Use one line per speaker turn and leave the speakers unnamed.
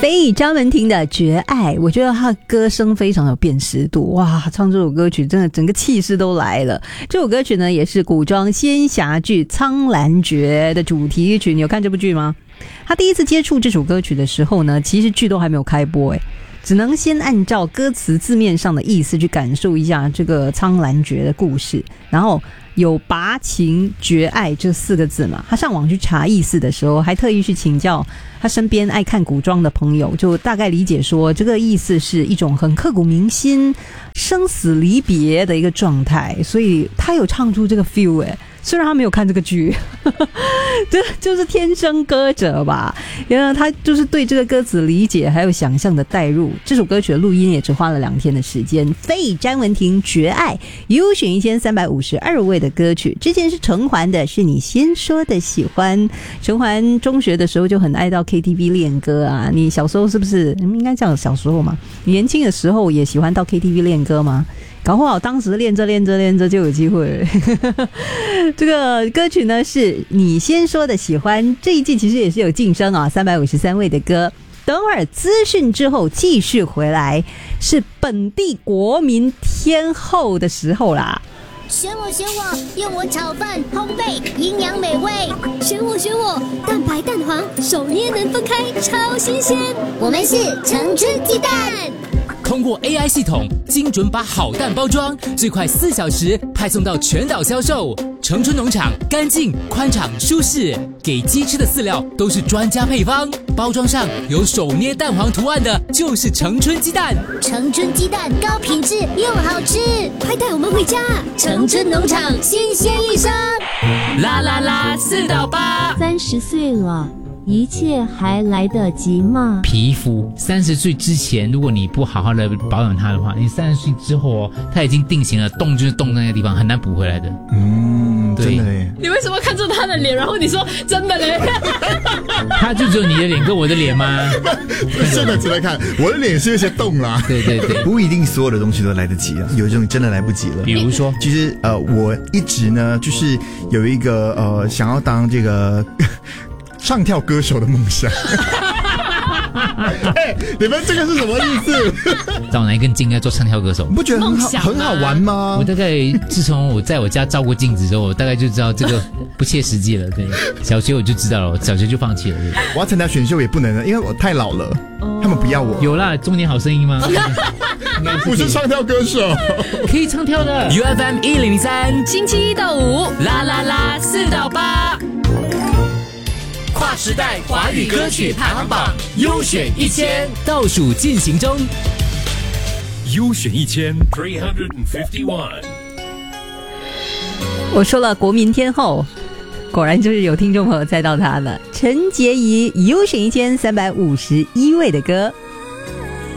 非张文婷的《绝爱》，我觉得她的歌声非常有辨识度，哇，唱这首歌曲真的整个气势都来了。这首歌曲呢也是古装仙侠剧《苍兰诀》的主题曲，你有看这部剧吗？他第一次接触这首歌曲的时候呢，其实剧都还没有开播，只能先按照歌词字面上的意思去感受一下这个苍兰诀的故事，然后有拔情绝爱这4个字嘛，他上网去查意思的时候，还特意去请教他身边爱看古装的朋友，就大概理解说这个意思是一种很刻骨铭心、生死离别的一个状态，所以他有唱出这个 feel 虽然他没有看这个剧这就是天生歌者吧，原来他就是对这个歌词理解还有想象的带入。这首歌曲的录音也只花了2天的时间。非詹文婷《绝爱》优选1352位的歌曲，之前是陈环的《是你先说的喜欢》。陈环中学的时候就很爱到 KTV 练歌啊，你小时候是不是应该讲小时候嘛？你年轻的时候也喜欢到 KTV 练歌吗？搞不好当时练着就有机会了这个歌曲呢是你先说的喜欢，这一季其实也是有晋升啊，353位的歌。等会儿资讯之后继续回来，是本地国民天后的时候啦。
选我，用我炒饭烘焙，营养美味。选我，蛋白蛋黄，手捏能分开，超新鲜。我们是成春鸡蛋。
通过 AI 系统，精准把好蛋包装，最快4小时派送到全岛销售。成春农场干净、宽敞、舒适，给鸡吃的饲料都是专家配方，包装上有手捏蛋黄图案的就是成春鸡蛋。
成春鸡蛋高品质又好吃，快带我们回家！成春农场新鲜一生。
啦啦啦4到8
，30岁了，一切还来得及吗？
皮肤30岁之前，如果你不好好的保养它的话，你30岁之后它已经定型了，洞就是洞在那个地方，很难补回来的。
真的耶。
你为什么看着他的脸，然后你说真的嘞？
他就只有你的脸跟我的脸吗？
现在只来看我的脸是有些洞啦。
对，
不一定所有的东西都来得及啊，有一种真的来不及了。
比如说，
其实我一直呢就是有一个想要当这个唱跳歌手的梦想。你们这个是什么意思？
找哪一根筋要做唱跳歌手？
你不觉得很好玩吗？
我大概自从我在我家照过镜子之后，我大概就知道这个不切实际了。对，小学我就知道了，我小学就放弃了。
我要参加选秀也不能了，因为我太老了，他们不要我。
有啦，中年好声音吗？
不是唱跳歌手，
可以唱跳的。
UFM 103，
星期1到5，
啦啦啦4到8。跨时代华语歌曲排行榜优选1000倒数进行中。
优选1351。
我说了国民天后，果然就是有听众朋友猜到她了。陈洁仪优选1351位的歌。